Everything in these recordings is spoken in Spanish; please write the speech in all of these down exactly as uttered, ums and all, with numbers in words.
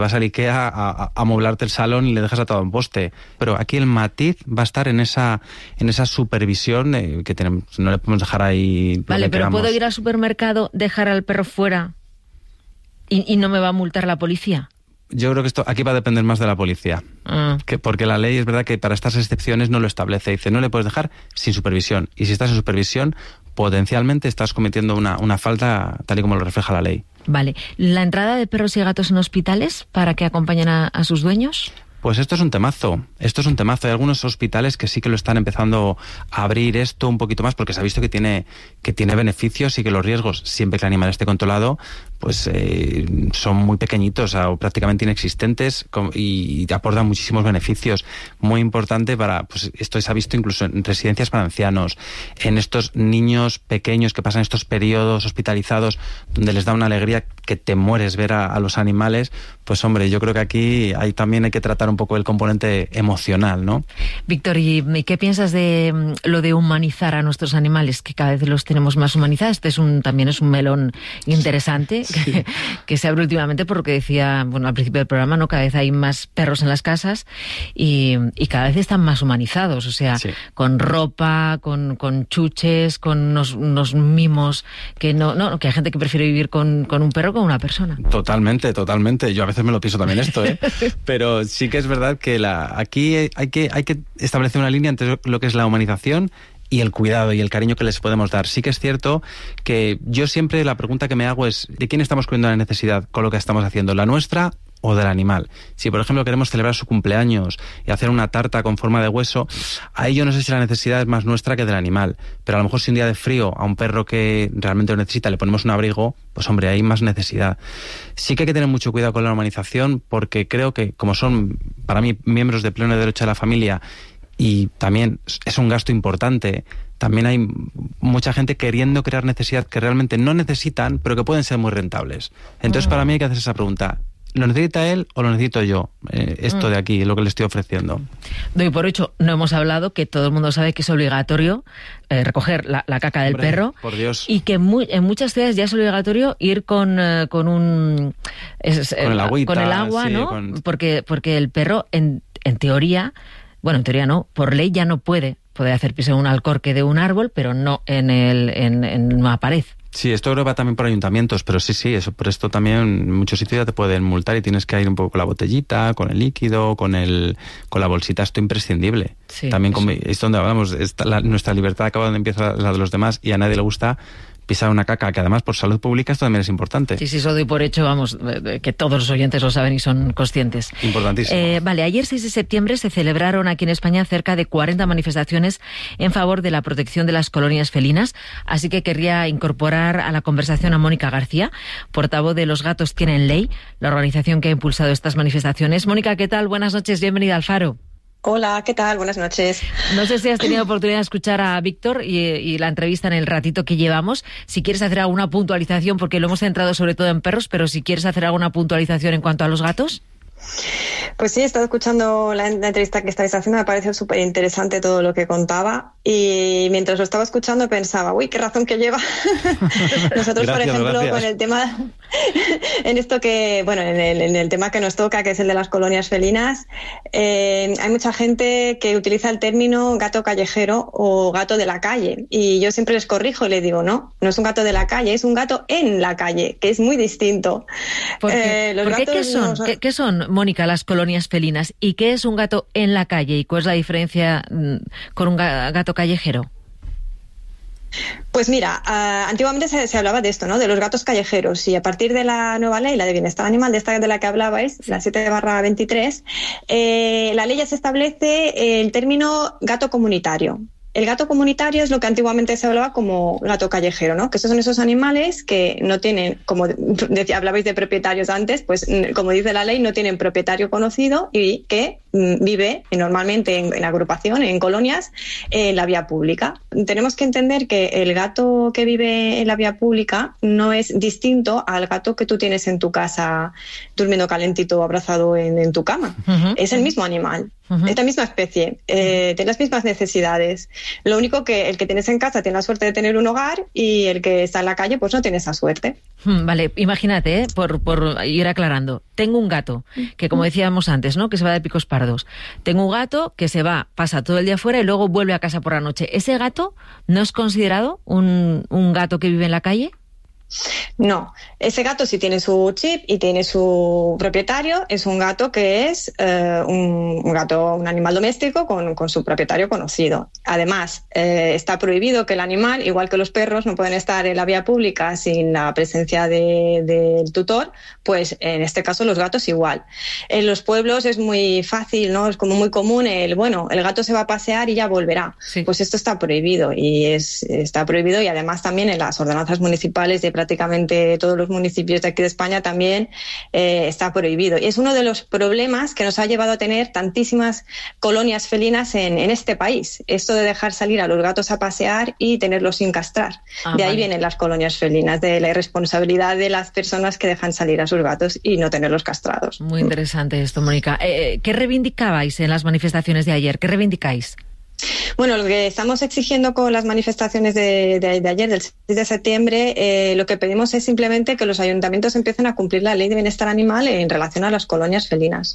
Vas al IKEA a, a, a amoblarte el salón y le dejas atado a un poste. Pero aquí el matiz va a estar en esa en esa supervisión eh, que tenemos. No le podemos dejar ahí. Vale, pero queramos. ¿puedo ir al supermercado, dejar al perro fuera y, y no me va a multar la policía? Yo creo que esto aquí va a depender más de la policía. Ah. Que porque la ley es verdad que para estas excepciones no lo establece. Dice, no le puedes dejar sin supervisión. Y si estás en supervisión, potencialmente estás cometiendo una, una falta tal y como lo refleja la ley. Vale. ¿La entrada de perros y gatos en hospitales para que acompañen a, a sus dueños? Pues esto es un temazo, esto es un temazo. Hay algunos hospitales que sí que lo están empezando a abrir esto un poquito más porque se ha visto que tiene, que tiene beneficios y que los riesgos, siempre que el animal esté controlado, pues eh, son muy pequeñitos o prácticamente inexistentes y, y aportan muchísimos beneficios. Muy importante para, pues esto se ha visto incluso en residencias para ancianos, en estos niños pequeños que pasan estos periodos hospitalizados donde les da una alegría que te mueres ver a, a los animales. Pues hombre, yo creo que aquí hay, también hay que tratar un poco el componente emocional, ¿no? Víctor, ¿y qué piensas de lo de humanizar a nuestros animales? Que cada vez los tenemos más humanizados. Este es un, también es un melón interesante sí. que, que se abre últimamente por lo que decía, bueno, al principio del programa, ¿no? Cada vez hay más perros en las casas y, y cada vez están más humanizados, o sea, sí. con ropa, con, con chuches, con unos, unos mimos, que no, no, que hay gente que prefiere vivir con, con un perro que con una persona. Totalmente, totalmente. Yo a veces me lo pienso también esto, ¿eh? Pero sí que es verdad que la, aquí hay que, hay que establecer una línea entre lo que es la humanización y el cuidado y el cariño que les podemos dar. Sí que es cierto que yo siempre la pregunta que me hago es ¿de quién estamos cubriendo la necesidad con lo que estamos haciendo? ¿La nuestra o del animal? Si por ejemplo queremos celebrar su cumpleaños y hacer una tarta con forma de hueso, ahí yo no sé si la necesidad es más nuestra que del animal, pero a lo mejor si un día de frío a un perro que realmente lo necesita le ponemos un abrigo, pues hombre, hay más necesidad. Sí que hay que tener mucho cuidado con la humanización porque creo que como son para mí miembros de pleno derecho de la familia y también es un gasto importante, también hay mucha gente queriendo crear necesidad que realmente no necesitan, pero que pueden ser muy rentables. Entonces, para mí hay que hacer esa pregunta. ¿Lo necesita él o lo necesito yo? Eh, esto de aquí, lo que le estoy ofreciendo. Doy por hecho, no hemos hablado, que todo el mundo sabe que es obligatorio eh, recoger la, la caca del Hombre, perro. Por Dios. Y que muy, en muchas ciudades ya es obligatorio ir con, eh, con un... Es, con el agüita. Con el agua, sí, ¿no? Con... Porque, porque el perro, en, en teoría... Bueno, en teoría no, por ley ya no puede. Puede hacer pis en un alcorque de un árbol, pero no en, el, en, en una pared. Sí, esto creo que va también por ayuntamientos, pero sí, sí, eso por esto también en muchos sitios ya te pueden multar y tienes que ir un poco con la botellita, con el líquido, con el con la bolsita, esto imprescindible. Sí, también con, es donde hablamos, esta, la, nuestra libertad acaba donde empieza la de los demás y a nadie le gusta pisar una caca, que además por salud pública esto también es importante. Sí, sí, eso doy por hecho, vamos, que todos los oyentes lo saben y son conscientes. Importantísimo. Eh, vale, ayer seis de septiembre se celebraron aquí en España cerca de cuarenta manifestaciones en favor de la protección de las colonias felinas, así que querría incorporar a la conversación a Mónica García, portavoz de Los Gatos Tienen Ley, la organización que ha impulsado estas manifestaciones. Mónica, ¿qué tal? Buenas noches, bienvenida al Faro. Hola, ¿qué tal? Buenas noches. No sé si has tenido oportunidad de escuchar a Víctor y, y la entrevista en el ratito que llevamos. Si quieres hacer alguna puntualización, porque lo hemos centrado sobre todo en perros, pero si quieres hacer alguna puntualización en cuanto a los gatos. Pues sí, he estado escuchando la, la entrevista que estáis haciendo, me pareció súper interesante todo lo que contaba y mientras lo estaba escuchando pensaba, uy, qué razón que lleva. Nosotros, gracias, por ejemplo, gracias. Con el tema, en esto que, bueno, en el, en el tema que nos toca, que es el de las colonias felinas, eh, hay mucha gente que utiliza el término gato callejero o gato de la calle y yo siempre les corrijo y les digo, no, no es un gato de la calle, es un gato en la calle, que es muy distinto. ¿Por qué, eh, los ¿Por qué, gatos ¿qué son? No son... ¿Qué, ¿Qué son, Mónica, las colonias felinas? ¿Y qué es un gato en la calle? ¿Y cuál es la diferencia con un gato callejero? Pues mira, uh, antiguamente se, se hablaba de esto, ¿no? De los gatos callejeros y a partir de la nueva ley, la de bienestar animal, de esta de la que hablabais, la siete barra veintitrés, eh, la ley ya se establece el término gato comunitario. El gato comunitario es lo que antiguamente se hablaba como gato callejero, ¿no? Que esos son esos animales que no tienen, como decía, hablabais de propietarios antes, pues como dice la ley, no tienen propietario conocido y que mm, vive normalmente en, en agrupación, en colonias, en la vía pública. Tenemos que entender que el gato que vive en la vía pública no es distinto al gato que tú tienes en tu casa durmiendo calentito abrazado en, en tu cama. Uh-huh. Es el mismo animal. Uh-huh. Es la misma especie, eh, tiene las mismas necesidades. Lo único que el que tienes en casa tiene la suerte de tener un hogar y el que está en la calle pues no tiene esa suerte. Vale, imagínate, ¿eh? por, por ir aclarando. Tengo un gato que, como decíamos antes, ¿no?, que se va de picos pardos. Tengo un gato que se va, pasa todo el día fuera y luego vuelve a casa por la noche. ¿Ese gato no es considerado un, un gato que vive en la calle? No, ese gato sí tiene su chip y tiene su propietario, es un gato que es eh, un, un gato, un animal doméstico con, con su propietario conocido. Además, eh, está prohibido que el animal, igual que los perros, no pueden estar en la vía pública sin la presencia de, del tutor, pues en este caso los gatos igual. En los pueblos es muy fácil, ¿no? Es como muy común el, bueno, el gato se va a pasear y ya volverá. Sí. Pues esto está prohibido y es, está prohibido y además también en las ordenanzas municipales de prácticamente todos los municipios de aquí de España también eh, está prohibido. Y es uno de los problemas que nos ha llevado a tener tantísimas colonias felinas en, en este país. Esto de dejar salir a los gatos a pasear y tenerlos sin castrar. Ah, de ahí vale. vienen las colonias felinas, de la irresponsabilidad de las personas que dejan salir a sus gatos y no tenerlos castrados. Muy interesante esto, Mónica. Eh, ¿Qué reivindicabais en las manifestaciones de ayer? ¿Qué reivindicáis? Bueno, lo que estamos exigiendo con las manifestaciones de, de, de ayer, del seis de septiembre, eh, lo que pedimos es simplemente que los ayuntamientos empiecen a cumplir la ley de bienestar animal en relación a las colonias felinas.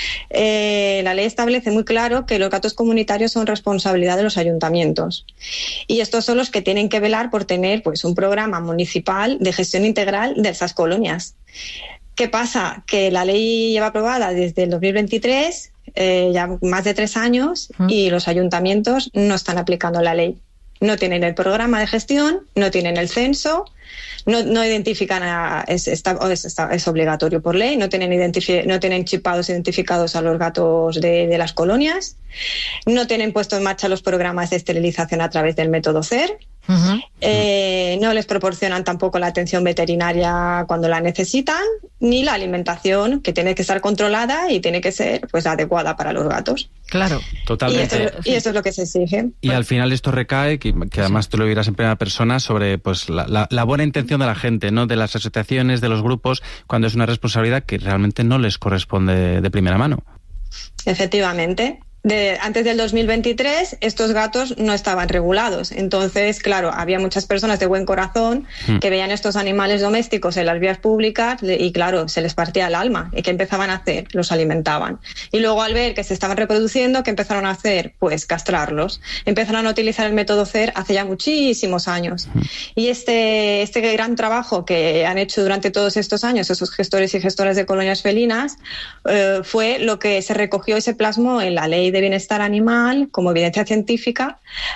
Eh, la ley establece muy claro que los gatos comunitarios son responsabilidad de los ayuntamientos y estos son los que tienen que velar por tener pues un programa municipal de gestión integral de esas colonias. ¿Qué pasa? Que la ley lleva aprobada desde el dos mil veintitrés, eh, ya más de tres años, uh-huh. y los ayuntamientos no están aplicando la ley. No tienen el programa de gestión, no tienen el censo, no, no identifican, a, es, está, es, está, es obligatorio por ley, no tienen, identifi- no tienen chipados identificados a los gatos de, de las colonias, no tienen puesto en marcha los programas de esterilización a través del método C E R. Uh-huh. Eh, no les proporcionan tampoco la atención veterinaria cuando la necesitan, ni la alimentación, que tiene que estar controlada y tiene que ser pues adecuada para los gatos. Claro, totalmente. Y esto, y esto es lo que se exige. Y al final esto recae, que, que además sí. tú lo dirás en primera persona, sobre pues la, la, la buena intención de la gente, ¿no? De las asociaciones, de los grupos, cuando es una responsabilidad que realmente no les corresponde de primera mano. Efectivamente. De, antes del dos mil veintitrés estos gatos no estaban regulados, entonces claro, había muchas personas de buen corazón mm. que veían estos animales domésticos en las vías públicas y claro, se les partía el alma. ¿Y qué empezaban a hacer? Los alimentaban. Y luego al ver que se estaban reproduciendo, ¿qué empezaron a hacer? Pues castrarlos. Empezaron a utilizar el método C E R hace ya muchísimos años. Mm. Y este, este gran trabajo que han hecho durante todos estos años esos gestores y gestoras de colonias felinas eh, fue lo que se recogió y se plasmó en la ley de bienestar animal como evidencia científica,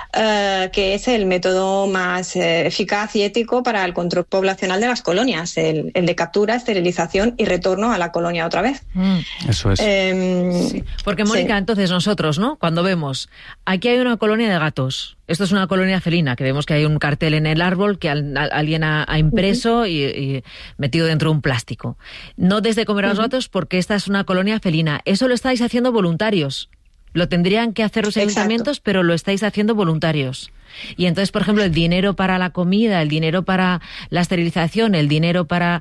eh, que es el método más eh, eficaz y ético para el control poblacional de las colonias, el, el de captura, esterilización y retorno a la colonia otra vez. Mm. Eso es. Eh, sí. Porque, Mónica, sí. entonces nosotros, ¿no? Cuando vemos, aquí hay una colonia de gatos, esto es una colonia felina, que vemos que hay un cartel en el árbol que al, al, alguien ha, ha impreso uh-huh. y, y metido dentro de un plástico. No desde comer a los uh-huh. gatos porque esta es una colonia felina. Eso lo estáis haciendo voluntarios. Lo tendrían que hacer los ayuntamientos, Exacto. pero lo estáis haciendo voluntarios. Y entonces, por ejemplo, el dinero para la comida, el dinero para la esterilización, el dinero para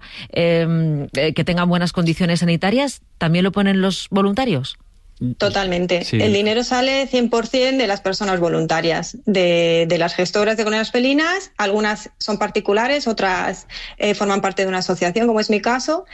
eh, que tengan buenas condiciones sanitarias, ¿también lo ponen los voluntarios? Totalmente. Sí. El dinero sale cien por ciento de las personas voluntarias, de, de las gestoras de colonias felinas. Algunas son particulares, otras eh, forman parte de una asociación, como es mi caso,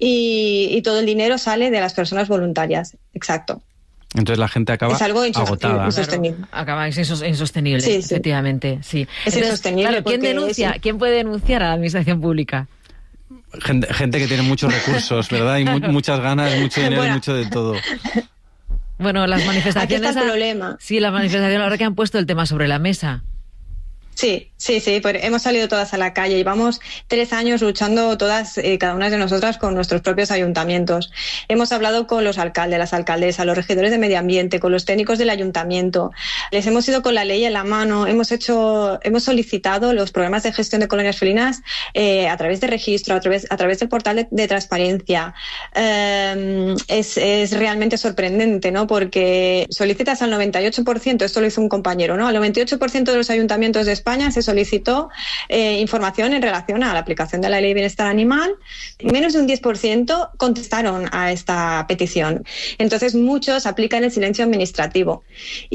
y, y todo el dinero sale de las personas voluntarias. Exacto. Entonces la gente acaba es algo agotada. Insostenible. Claro, acaba es insostenible, sí, sí. efectivamente. Sí. Es Entonces, insostenible. Claro, ¿quién denuncia? Sí. ¿Quién puede denunciar a la administración pública? Gente, gente que tiene muchos recursos, ¿verdad? Y mu- muchas ganas, mucho dinero bueno. y mucho de todo. Bueno, las manifestaciones... Aquí está el problema. Sí, las manifestaciones ahora que han puesto el tema sobre la mesa. Sí, sí, sí, pues hemos salido todas a la calle. Llevamos tres años luchando todas, eh, cada una de nosotras, con nuestros propios ayuntamientos. Hemos hablado con los alcaldes, las alcaldesas, los regidores de medio ambiente, con los técnicos del ayuntamiento. Les hemos ido con la ley en la mano. Hemos hecho, hemos solicitado los programas de gestión de colonias felinas eh, a través de registro, a través, a través del portal de, de transparencia. Eh, es, es realmente sorprendente, ¿no? Porque solicitas al noventa y ocho por ciento, esto lo hizo un compañero, ¿no? Al noventa y ocho por ciento de los ayuntamientos de España se solicitó eh, información en relación a la aplicación de la Ley de Bienestar Animal. Menos de un diez por ciento contestaron a esta petición. Entonces, muchos aplican el silencio administrativo.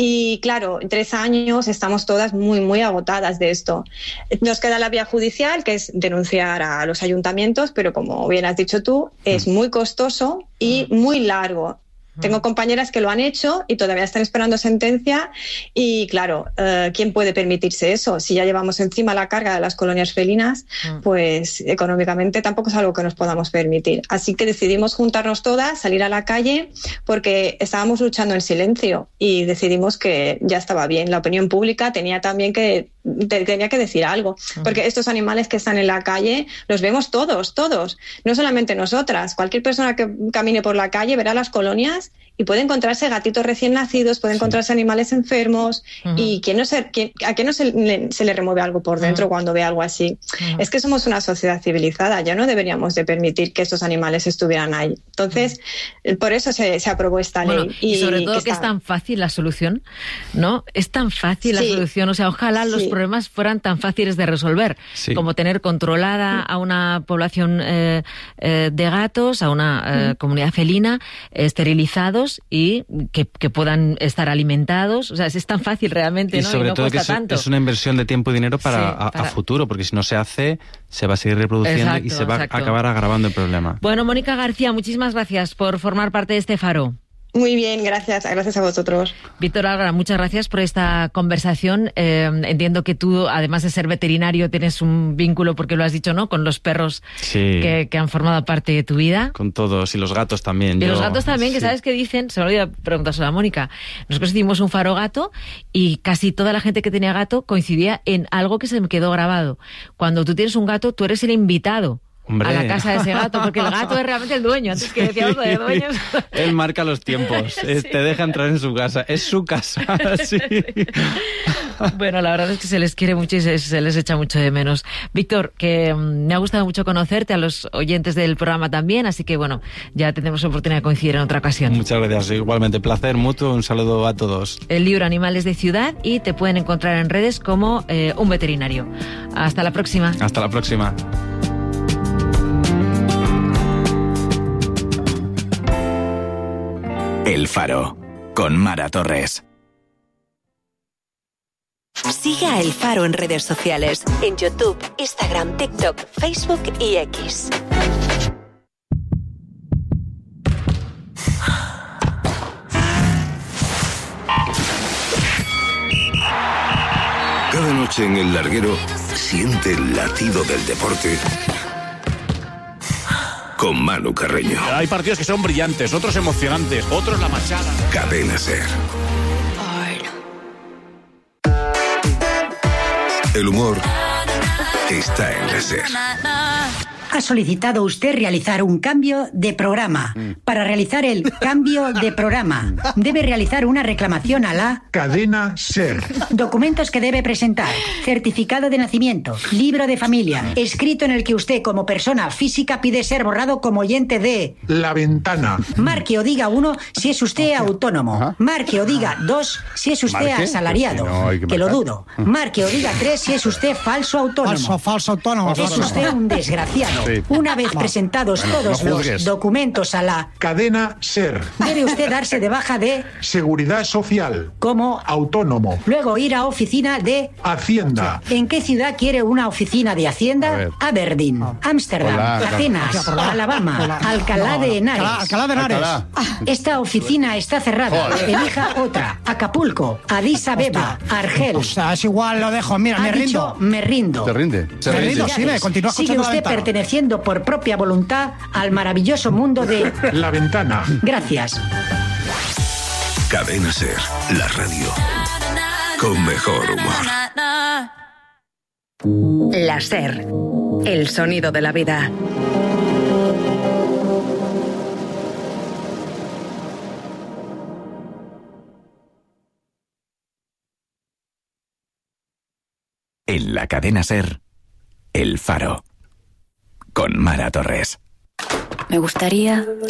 Y claro, en tres años estamos todas muy, muy agotadas de esto. Nos queda la vía judicial, que es denunciar a los ayuntamientos, pero como bien has dicho tú, es muy costoso y muy largo. Tengo compañeras que lo han hecho y todavía están esperando sentencia y, claro, eh, ¿quién puede permitirse eso? Si ya llevamos encima la carga de las colonias felinas, pues económicamente tampoco es algo que nos podamos permitir. Así que decidimos juntarnos todas, salir a la calle, porque estábamos luchando en silencio y decidimos que ya estaba bien. La opinión pública tenía también que tenía que decir algo, porque estos animales que están en la calle los vemos todos, todos, no solamente nosotras. Cualquier persona que camine por la calle verá las colonias y puede encontrarse gatitos recién nacidos, puede encontrarse sí. animales enfermos, uh-huh. y ¿quién no se, quién, ¿a quién no se le, se le remueve algo por dentro uh-huh. cuando ve algo así? Uh-huh. Es que somos una sociedad civilizada, ya no deberíamos de permitir que estos animales estuvieran ahí. Entonces, uh-huh. por eso se, se aprobó esta ley. Bueno, y, y sobre todo que, que está... es tan fácil la solución, ¿no? Es tan fácil sí. la solución, o sea, ojalá sí. los problemas fueran tan fáciles de resolver, sí. como tener controlada a una población eh, eh, de gatos, a una eh, uh-huh. comunidad felina, esterilizados, y que, que puedan estar alimentados. O sea, es tan fácil realmente, y ¿no? sobre y no todo que es, tanto. es una inversión de tiempo y dinero para, sí, para... A, a futuro, porque si no se hace, se va a seguir reproduciendo exacto, y se va exacto. a acabar agravando el problema. Bueno, Mónica García, muchísimas gracias por formar parte de este faro. Muy bien, gracias. Gracias a vosotros. Víctor Algara, muchas gracias por esta conversación. Eh, entiendo que tú, además de ser veterinario, tienes un vínculo, porque lo has dicho, ¿no?, con los perros sí. que, que han formado parte de tu vida. Con todos, y los gatos también. Y yo... los gatos también, que sí. sabes que dicen, se me olvidó preguntárselo a Mónica, nosotros hicimos un faro gato y casi toda la gente que tenía gato coincidía en algo que se me quedó grabado. Cuando tú tienes un gato, tú eres el invitado. Hombre. A la casa de ese gato, porque el gato es realmente el dueño. Antes que decíamos de dueños. Él marca los tiempos, sí. te deja entrar en su casa, es su casa. Sí. Bueno, la verdad es que se les quiere mucho y se, se les echa mucho de menos. Víctor, que um, me ha gustado mucho conocerte, a los oyentes del programa también, así que bueno, ya tendremos oportunidad de coincidir en otra ocasión. Muchas gracias, igualmente, placer mutuo, un saludo a todos. El libro Animales de Ciudad, y te pueden encontrar en redes como eh, un veterinario. Hasta la próxima. Hasta la próxima. El Faro, con Mara Torres. Sigue a El Faro en redes sociales, en YouTube, Instagram, TikTok, Facebook y X. Cada noche en El Larguero siente el latido del deporte con Manu Carreño. Hay partidos que son brillantes, otros emocionantes, otros la machada. Cadena Ser. El humor está en la Ser. Ha solicitado usted realizar un cambio de programa. Para realizar el cambio de programa, debe realizar una reclamación a la Cadena Ser. Documentos que debe presentar: certificado de nacimiento, libro de familia, escrito en el que usted como persona física pide ser borrado como oyente de La Ventana. Marque o diga uno si es usted autónomo. Marque o diga dos si es usted ¿Marque? asalariado. Pues si no, que, que lo dudo. Marque o diga tres si es usted falso autónomo. Falso, falso autónomo. Es usted un desgraciado. Sí. Una vez presentados bueno, todos no los documentos a la Cadena Ser, debe usted darse de baja de Seguridad Social como autónomo. Luego ir a oficina de Hacienda. ¿En qué ciudad quiere una oficina de Hacienda? Aberdeen, Ámsterdam, Atenas, Hola. Alabama, Hola. Alcalá de Henares. Alcalá, Alcalá de Henares. Alcalá. Esta oficina está cerrada. Joder. Elija otra. Acapulco, Addis Abeba, Argel. O sea, es igual, lo dejo. Mira, ha me dicho, rindo. Me rindo. ¿Te rinde? Se me rindo, sí, me continúa escuchando. Sigue usted perteneciendo por propia voluntad al maravilloso mundo de La Ventana. Gracias. Cadena Ser, la radio con mejor humor. La Ser, el sonido de la vida. En la Cadena Ser, El Faro, con Mara Torres. Me gustaría